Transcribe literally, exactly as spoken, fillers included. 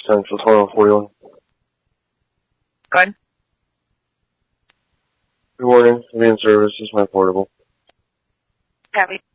Central twelve forty-one. Good. Good morning. I'm in service. This is my portable. Copy.